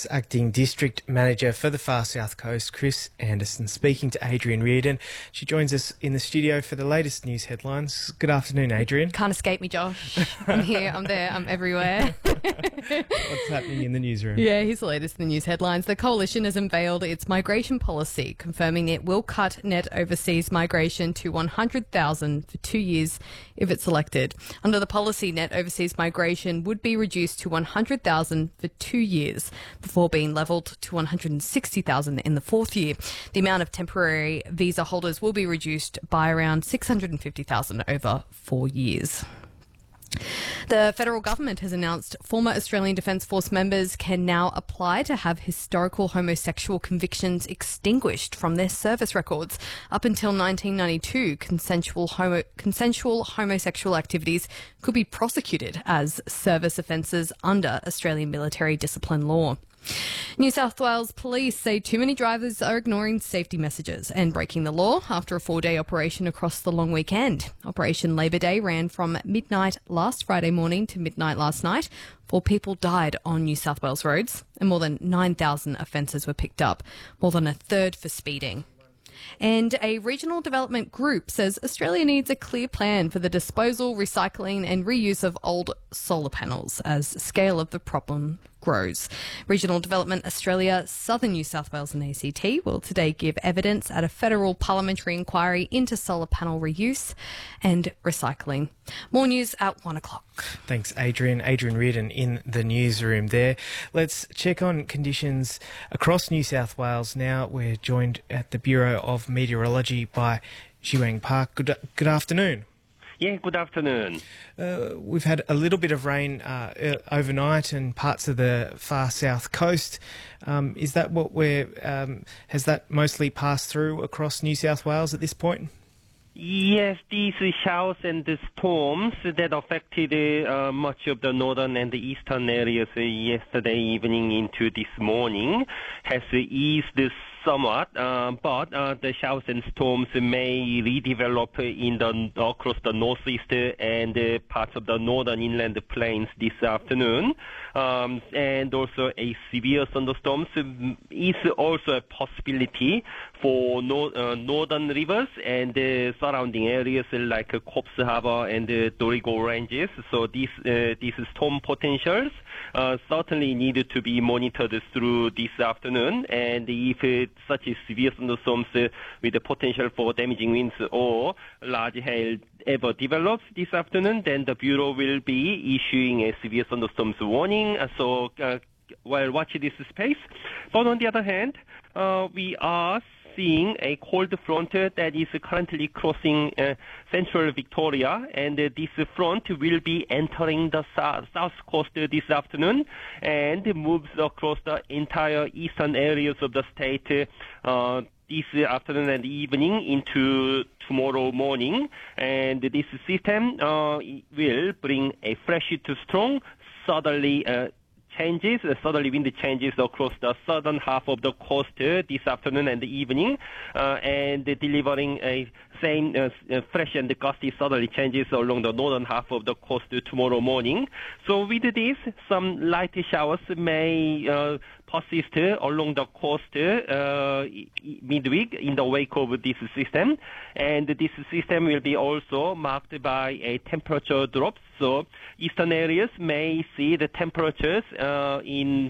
That's Acting District Manager for the Far South Coast, Chris Anderson, speaking to Adrian Reardon. She joins us in the studio for the latest news headlines. Good afternoon, Adrian. Can't escape me, Josh. I'm here, I'm there, I'm everywhere. What's happening in the newsroom? Yeah, here's the latest in the news headlines. The Coalition has unveiled its migration policy, confirming it will cut net overseas migration to 100,000 for 2 years if it's elected. Under the policy, net overseas migration would be reduced to 100,000 for 2 years before being levelled to 160,000 in the fourth year. The amount of temporary visa holders will be reduced by around 650,000 over 4 years. The federal government has announced former Australian Defence Force members can now apply to have historical homosexual convictions extinguished from their service records. Up until 1992, consensual homosexual activities could be prosecuted as service offences under Australian military discipline law. New South Wales police say too many drivers are ignoring safety messages and breaking the law after a 4-day operation across the long weekend. Operation Labour Day ran from midnight last Friday morning to midnight last night. 4 people died on New South Wales roads and more than 9,000 offences were picked up, more than a third for speeding. And a regional development group says Australia needs a clear plan for the disposal, recycling and reuse of old solar panels as the scale of the problem grows. Regional Development Australia, Southern New South Wales and ACT will today give evidence at a federal parliamentary inquiry into solar panel reuse and recycling. More news at 1 o'clock. Thanks, Adrian. Adrian Reardon in the newsroom there. Let's check on conditions across New South Wales now. We're joined at the Bureau of Meteorology by Xiwang Park. Good afternoon. Yeah, good afternoon. We've had a little bit of rain overnight in parts of the far south coast. Is that what has that mostly passed through across New South Wales at this point? Yes, these showers and the storms that affected much of the northern and the eastern areas yesterday evening into this morning has eased somewhat, but the showers and storms may redevelop across the northeast and parts of the northern inland plains this afternoon. And also a severe thunderstorms is also a possibility for northern rivers and surrounding areas like Coffs Harbour and Dorrigo Ranges. So these storm potentials certainly need to be monitored through this afternoon. And if such a severe thunderstorms with the potential for damaging winds or large hail ever develops this afternoon, then the Bureau will be issuing a severe thunderstorms warning. So watch this space. But on the other hand, we are seeing a cold front that is currently crossing central Victoria, and this front will be entering the south coast this afternoon and moves across the entire eastern areas of the state this afternoon and evening into tomorrow morning. And this system will bring a fresh to strong southerly wind changes across the southern half of the coast this afternoon and evening, and delivering a same fresh and gusty southerly changes along the northern half of the coast tomorrow morning. So with this, some light showers may persist along the coast midweek in the wake of this system, and this system will be also marked by a temperature drop. So eastern areas may see the temperatures in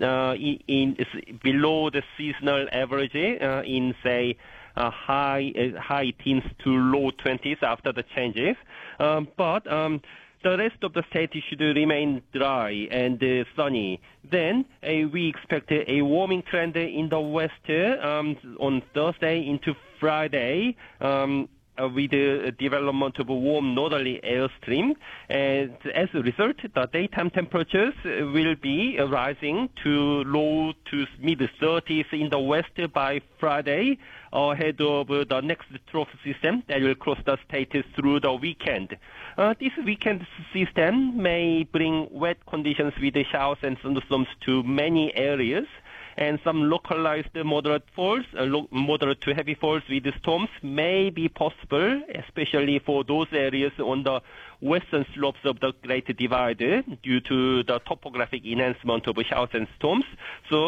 below the seasonal average in say high teens to low 20s after the changes, but the rest of the state should remain dry and sunny. Then we expect a warming trend in the west on Thursday into Friday, with the development of a warm northerly airstream. And as a result, the daytime temperatures will be rising to low to mid-30s in the west by Friday, ahead of the next trough system that will cross the state through the weekend. This weekend system may bring wet conditions with the showers and thunderstorms to many areas, and some localized moderate falls, moderate to heavy falls with storms may be possible, especially for those areas on the western slopes of the Great Divide due to the topographic enhancement of showers and storms. So